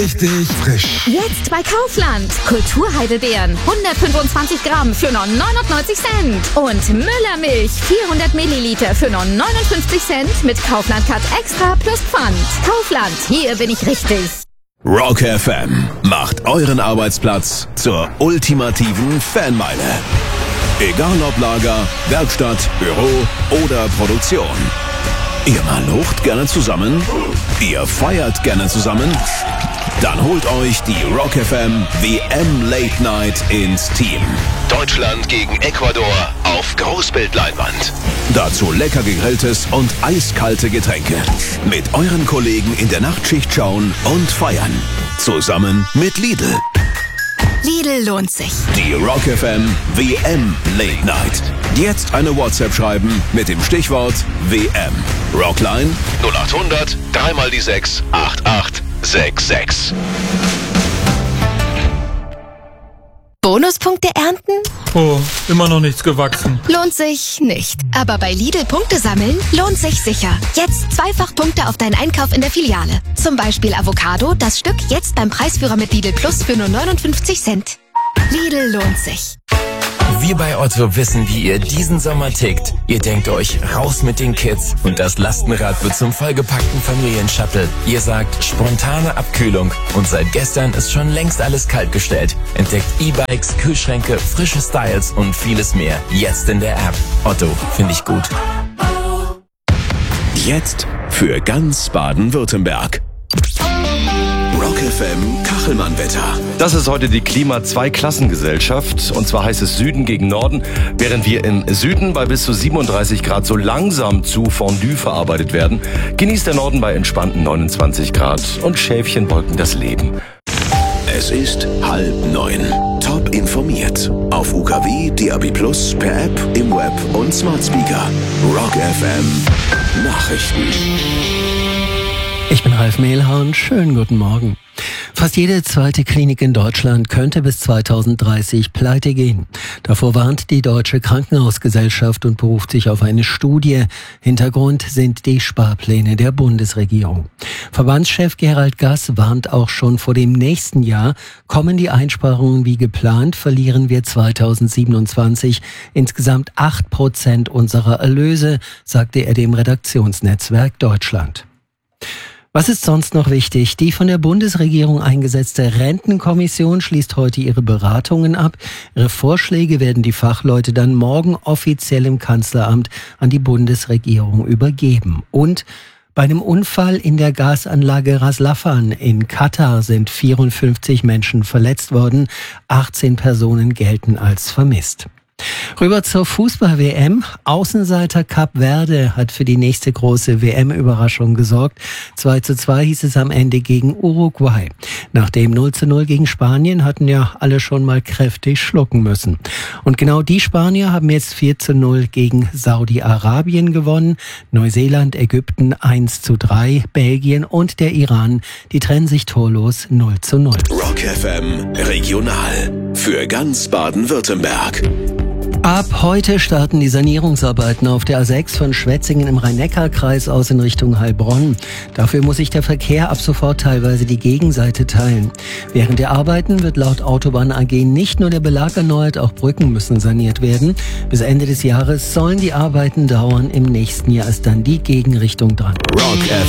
Richtig frisch. Jetzt bei Kaufland. Kulturheidelbeeren 125 Gramm für nur 99 Cent. Und Müllermilch 400 Milliliter für nur 59 Cent mit Kaufland Cut Extra plus Pfand. Kaufland, hier bin ich richtig. Rock FM macht euren Arbeitsplatz zur ultimativen Fanmeile. Egal ob Lager, Werkstatt, Büro oder Produktion. Ihr malucht gerne zusammen? Ihr feiert gerne zusammen? Dann holt euch die Rock FM WM Late Night ins Team. Deutschland gegen Ecuador auf Großbildleinwand. Dazu lecker gegrilltes und eiskalte Getränke. Mit euren Kollegen in der Nachtschicht schauen und feiern. Zusammen mit Lidl. Lidl lohnt sich. Die Rock FM WM Late Night. Jetzt eine WhatsApp schreiben mit dem Stichwort WM. Rockline 0800 3x6 8866. Bonuspunkte ernten? Oh, immer noch nichts gewachsen. Lohnt sich nicht. Aber bei Lidl Punkte sammeln lohnt sich sicher. Jetzt zweifach Punkte auf deinen Einkauf in der Filiale. Zum Beispiel Avocado, das Stück jetzt beim Preisführer mit Lidl Plus für nur 59 Cent. Lidl lohnt sich. Wir bei Otto wissen, wie ihr diesen Sommer tickt. Ihr denkt euch, raus mit den Kids und das Lastenrad wird zum vollgepackten Familienshuttle. Ihr sagt, spontane Abkühlung und seit gestern ist schon längst alles kaltgestellt. Entdeckt E-Bikes, Kühlschränke, frische Styles und vieles mehr. Jetzt in der App. Otto, finde ich gut. Jetzt für ganz Baden-Württemberg. Rock FM Kachelmann-Wetter. Das ist heute die Klima-2-Klassengesellschaft. Und zwar heißt es Süden gegen Norden, während wir im Süden bei bis zu 37 Grad so langsam zu Fondue verarbeitet werden, genießt der Norden bei entspannten 29 Grad und Schäfchenwolken das Leben. Es ist 8:30. Top informiert. Auf UKW, DAB+, per App, im Web und Smart Speaker. Rock FM Nachrichten. Ich bin Ralf Mehlhorn, schönen guten Morgen. Fast jede zweite Klinik in Deutschland könnte bis 2030 pleite gehen. Davor warnt die Deutsche Krankenhausgesellschaft und beruft sich auf eine Studie. Hintergrund sind die Sparpläne der Bundesregierung. Verbandschef Gerald Gass warnt auch schon vor dem nächsten Jahr. Kommen die Einsparungen wie geplant, verlieren wir 2027 insgesamt 8% unserer Erlöse, sagte er dem Redaktionsnetzwerk Deutschland. Was ist sonst noch wichtig? Die von der Bundesregierung eingesetzte Rentenkommission schließt heute ihre Beratungen ab. Ihre Vorschläge werden die Fachleute dann morgen offiziell im Kanzleramt an die Bundesregierung übergeben. Und bei einem Unfall in der Gasanlage Ras Laffan in Katar sind 54 Menschen verletzt worden. 18 Personen gelten als vermisst. Rüber zur Fußball-WM. Außenseiter Kap Verde hat für die nächste große WM-Überraschung gesorgt. 2:2 hieß es am Ende gegen Uruguay. Nach dem 0:0 gegen Spanien hatten ja alle schon mal kräftig schlucken müssen. Und genau die Spanier haben jetzt 4:0 gegen Saudi-Arabien gewonnen. Neuseeland, Ägypten 1:3, Belgien und der Iran, die trennen sich torlos 0:0. Rock FM Regional für ganz Baden-Württemberg. Ab heute starten die Sanierungsarbeiten auf der A6 von Schwetzingen im Rhein-Neckar-Kreis aus in Richtung Heilbronn. Dafür muss sich der Verkehr ab sofort teilweise die Gegenseite teilen. Während der Arbeiten wird laut Autobahn AG nicht nur der Belag erneuert, auch Brücken müssen saniert werden. Bis Ende des Jahres sollen die Arbeiten dauern. Im nächsten Jahr ist dann die Gegenrichtung dran. Rock